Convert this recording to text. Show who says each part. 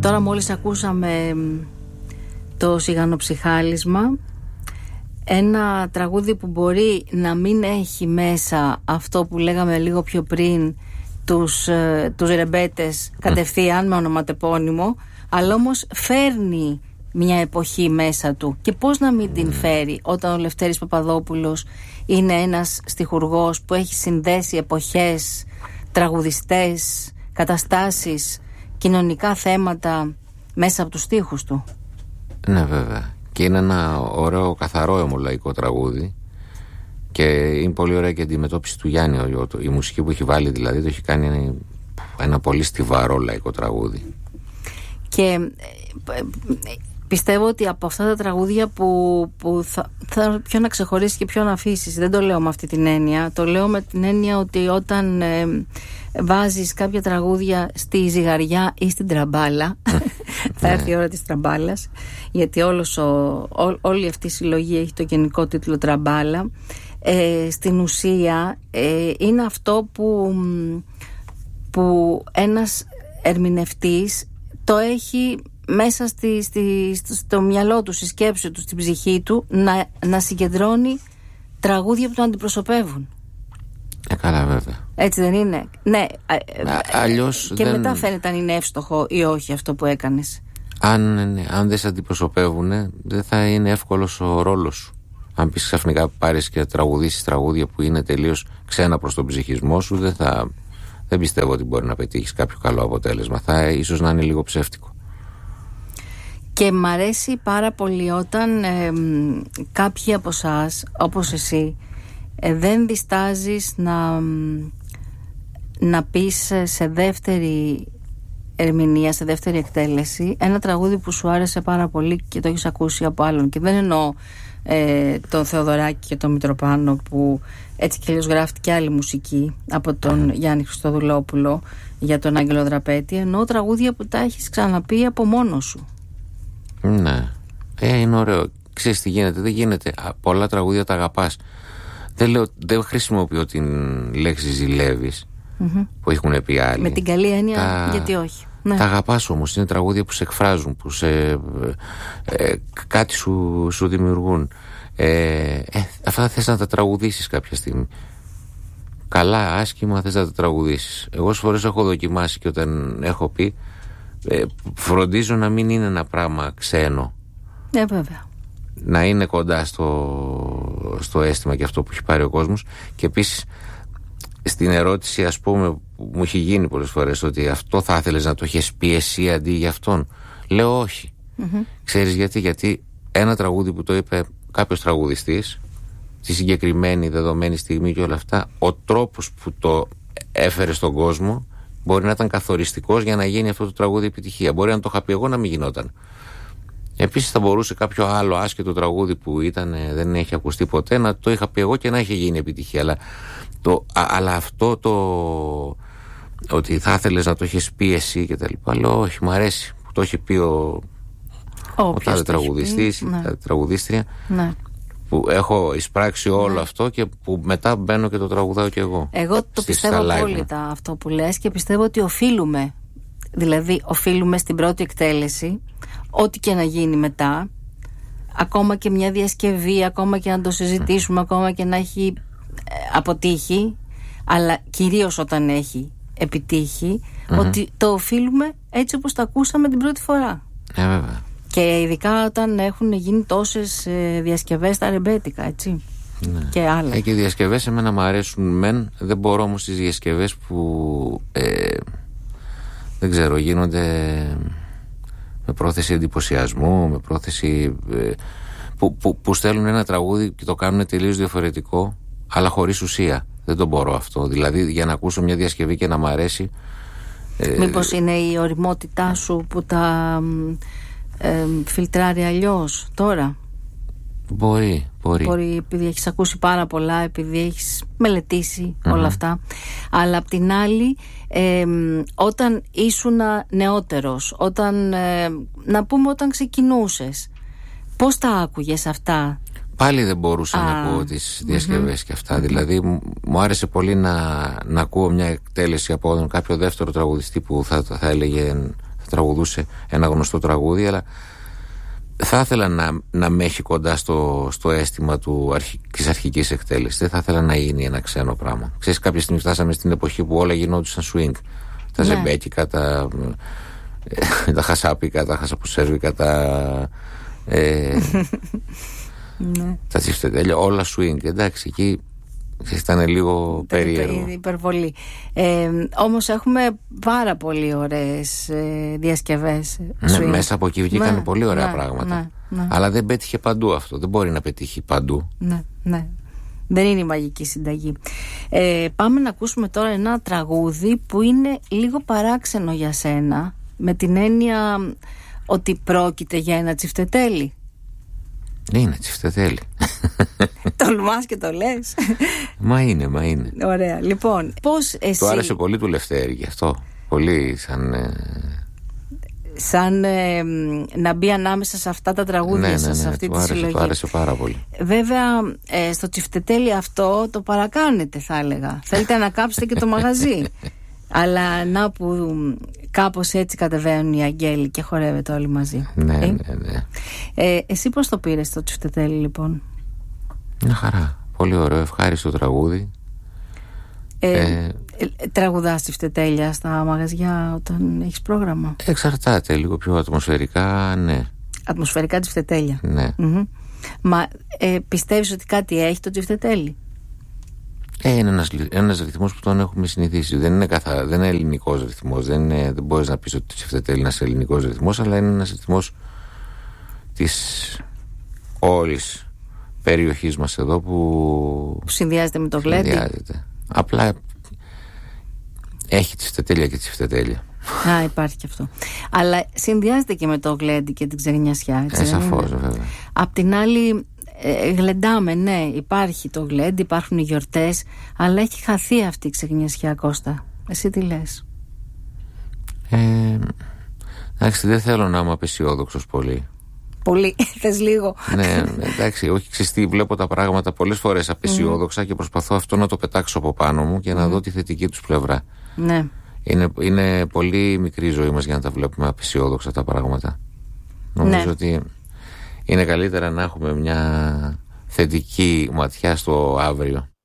Speaker 1: Τώρα μόλις ακούσαμε το Σιγανοψυχάλισμα, ένα τραγούδι που μπορεί να μην έχει μέσα αυτό που λέγαμε λίγο πιο πριν, τους ρεμπέτες κατευθείαν με ονοματεπώνυμο, αλλά όμως φέρνει μια εποχή μέσα του. Και πώς να μην την φέρει όταν ο Λευτέρης Παπαδόπουλος είναι ένας στιχουργός που έχει συνδέσει εποχές, τραγουδιστές, καταστάσεις, κοινωνικά θέματα μέσα από τους στίχους του. Ναι, βέβαια. Και είναι ένα ωραίο καθαρό αιμολαϊκό τραγούδι. Και είναι πολύ ωραία και η αντιμετώπιση του Γιάννη. Η μουσική που έχει βάλει δηλαδή το έχει κάνει ένα πολύ στιβαρό λαϊκό τραγούδι. Και πιστεύω ότι από αυτά τα τραγούδια που θα πιο να ξεχωρίσεις και πιο να αφήσεις, δεν το λέω με αυτή την έννοια, το λέω με την έννοια ότι όταν βάζεις κάποια τραγούδια στη ζυγαριά ή στην τραμπάλα θα έρθει η ώρα της τραμπάλας, γιατί όλη αυτή η συλλογή έχει το γενικό τίτλο τραμπάλα. Στην ουσία είναι αυτό που ένας ερμηνευτής το έχει μέσα στο μυαλό του, στη σκέψη του, στην ψυχή του, να συγκεντρώνει τραγούδια που τον αντιπροσωπεύουν. Καλά, βέβαια. Έτσι δεν είναι? Ναι. Αλλιώς και μετά φαίνεται αν είναι εύστοχο ή όχι αυτό που έκανες. Αν δεν σε αντιπροσωπεύουν, δεν θα είναι εύκολος ο ρόλος σου. Αν πεις ξαφνικά πάρεις και τραγουδήσεις τραγούδια που είναι τελείως ξένα προς τον ψυχισμό σου, δεν πιστεύω ότι μπορεί να πετύχεις κάποιο καλό αποτέλεσμα. Θα ίσως να είναι λίγο ψεύτικο. Και μ' αρέσει πάρα πολύ όταν κάποιοι από εσάς, όπως εσύ, δεν διστάζεις να πεις σε δεύτερη ερμηνεία, σε δεύτερη εκτέλεση, ένα τραγούδι που σου άρεσε πάρα πολύ και το έχεις ακούσει από άλλον. Και δεν εννοώ τον Θεοδωράκη και τον Μητροπάνο, που έτσι κι αλλιώς γράφτηκε άλλη μουσική από τον Γιάννη Χριστοδουλόπουλο για τον Άγγελο Δραπέτη. Εννοώ τραγούδια που τα έχεις ξαναπεί από μόνος σου. Ναι, είναι ωραίο. Ξέρεις τι γίνεται? Δεν γίνεται. Πολλά τραγούδια τα αγαπάς. Δεν χρησιμοποιώ την λέξη ζηλεύεις που έχουν πει άλλοι. Με την καλή έννοια, γιατί όχι. Ναι. Τα αγαπάς όμως. Είναι τραγούδια που σε εκφράζουν, που κάτι σου δημιουργούν. Αυτά θες να τα τραγουδήσεις κάποια στιγμή. Καλά, άσχημα θες να τα τραγουδήσεις. Εγώ στις φορές έχω δοκιμάσει και όταν έχω πει, φροντίζω να μην είναι ένα πράγμα ξένο. Βέβαια. Να είναι κοντά στο αίσθημα και αυτό που έχει πάρει ο κόσμος. Και επίσης στην ερώτηση, ας πούμε, που μου έχει γίνει πολλές φορές, ότι αυτό θα ήθελες να το έχεις πει εσύ αντί για αυτόν, λέω όχι. Ξέρεις γιατί? Γιατί ένα τραγούδι που το είπε κάποιος τραγουδιστής τη συγκεκριμένη δεδομένη στιγμή και όλα αυτά, ο τρόπος που το έφερε στον κόσμο μπορεί να ήταν καθοριστικός για να γίνει αυτό το τραγούδι επιτυχία. Μπορεί να το είχα πει εγώ να μην γινόταν. Επίσης θα μπορούσε κάποιο άλλο άσχετο τραγούδι που δεν έχει ακουστεί ποτέ να το είχα πει εγώ και να έχει γίνει επιτυχία. Αλλά αυτό ότι θα ήθελες να το έχεις πει εσύ και τα λοιπά, λέω όχι, μου αρέσει που το έχει πει ο τάδε τραγουδιστής, η τραγουδίστρια, που έχω εισπράξει όλο αυτό και που μετά μπαίνω και το τραγουδάω κι εγώ. Εγώ το πιστεύω απόλυτα αυτό που λες και πιστεύω ότι οφείλουμε στην πρώτη εκτέλεση, ό,τι και να γίνει μετά, ακόμα και μια διασκευή, ακόμα και να το συζητήσουμε, ακόμα και να έχει αποτύχει, αλλά κυρίως όταν έχει επιτύχει, ότι το οφείλουμε έτσι όπως το ακούσαμε την πρώτη φορά. Βέβαια. Και ειδικά όταν έχουν γίνει τόσες διασκευές στα ρεμπέτικα, έτσι. Ναι. Και άλλα. Και οι διασκευές εμένα μου αρέσουν μεν, δεν μπορώ όμως τις διασκευές που δεν ξέρω, γίνονται με πρόθεση εντυπωσιασμού, με πρόθεση που στέλνουν ένα τραγούδι και το κάνουν τελείως διαφορετικό, αλλά χωρίς ουσία. Δεν το μπορώ αυτό. Δηλαδή για να ακούσω μια διασκευή και να μ' αρέσει. Μήπως είναι η ωριμότητά σου που τα φιλτράρει αλλιώς τώρα? Μπορεί, επειδή έχεις ακούσει πάρα πολλά, επειδή έχεις μελετήσει όλα αυτά. Αλλά απ' την άλλη, όταν ήσουν νεότερος, όταν ξεκινούσες, πώς τα άκουγες αυτά? Πάλι δεν μπορούσα να ακούω τις διασκευές και αυτά. Δηλαδή μου άρεσε πολύ να ακούω μια εκτέλεση από κάποιο δεύτερο τραγουδιστή που θα τραγουδούσε ένα γνωστό τραγούδι, αλλά θα ήθελα να με έχει κοντά στο αίσθημα της αρχικής εκτέλεσης. Δεν θα ήθελα να γίνει ένα ξένο πράγμα. Ξέρεις, κάποια στιγμή φτάσαμε στην εποχή που όλα γινόντουσαν swing. Τα ζεμπέκικα, τα χασάπικα, τα χασαποσέρβικα, τα τσιφτετέλια, όλα swing. Εντάξει, εκεί ήταν λίγο περίεργο.
Speaker 2: Υπερβολή. Όμως έχουμε πάρα πολύ ωραίες διασκευές.
Speaker 1: Ναι, μέσα από εκεί βγήκαν πολύ ωραία πράγματα. Αλλά δεν πέτυχε παντού αυτό. Δεν μπορεί να πετύχει παντού.
Speaker 2: Ναι. Δεν είναι η μαγική συνταγή. Πάμε να ακούσουμε τώρα ένα τραγούδι που είναι λίγο παράξενο για σένα, με την έννοια ότι πρόκειται για ένα τσιφτετέλι.
Speaker 1: Είναι τσιφτετέλι.
Speaker 2: Τολμάς και το λες.
Speaker 1: Μα είναι.
Speaker 2: Ωραία. Λοιπόν, πώς εσύ...
Speaker 1: Του άρεσε πολύ του Λευτέρη γι' αυτό. Πολύ
Speaker 2: σαν να μπει ανάμεσα σε αυτά τα τραγούδια σας, σε αυτή τη συλλογή.
Speaker 1: Του άρεσε πάρα πολύ.
Speaker 2: Βέβαια, στο τσιφτετέλι αυτό το παρακάνετε, θα έλεγα. Θέλετε να κάψετε και το μαγαζί. Αλλά να που κάπως έτσι κατεβαίνουν οι αγγέλοι και χορεύετε όλοι μαζί.
Speaker 1: Ναι.
Speaker 2: Εσύ πώς το πήρες το τσιφτετέλι, λοιπόν?
Speaker 1: Μια χαρά. Πολύ ωραίο, ευχάριστο τραγούδι.
Speaker 2: Τραγουδάς τσιφτετέλια στα μαγαζιά όταν έχεις πρόγραμμα?
Speaker 1: Εξαρτάται, λίγο πιο ατμοσφαιρικά, ναι.
Speaker 2: Ατμοσφαιρικά τσιφτετέλια.
Speaker 1: Ναι.
Speaker 2: Μα πιστεύεις ότι κάτι έχει το τσιφτετέλι?
Speaker 1: Είναι ένας ρυθμός που τον έχουμε συνηθίσει. Δεν είναι ελληνικός ρυθμός. Δεν μπορείς να πεις ότι το τσιφτετέλι είναι ένας ελληνικός ρυθμός, αλλά είναι ένας ρυθμός της όλης περιοχής μας εδώ που
Speaker 2: συνδυάζεται με το γλέντι.
Speaker 1: Απλά έχει τσιφτετέλια και τσιφτετέλια.
Speaker 2: Υπάρχει και αυτό. Αλλά συνδυάζεται και με το γλέντι και την ξενιασιά, έτσι?
Speaker 1: Σαφώς, βέβαια.
Speaker 2: Απ' την άλλη, γλεντάμε, ναι, υπάρχει το γλέντι, υπάρχουν οι γιορτές, αλλά έχει χαθεί αυτή η ξενιασιά, Κώστα. Εσύ τι λες?
Speaker 1: Εντάξει, δεν θέλω να είμαι απεσιόδοξος πολύ.
Speaker 2: Πολύ, θες λίγο?
Speaker 1: Ναι, εντάξει, όχι, ξεστή, βλέπω τα πράγματα πολλές φορές απεσιόδοξα και προσπαθώ αυτό να το πετάξω από πάνω μου και να δω τη θετική τους πλευρά.
Speaker 2: Ναι.
Speaker 1: Είναι πολύ μικρή η ζωή μας για να τα βλέπουμε απεσιόδοξα τα πράγματα. Νομίζω ότι είναι καλύτερα να έχουμε μια θετική ματιά στο αύριο.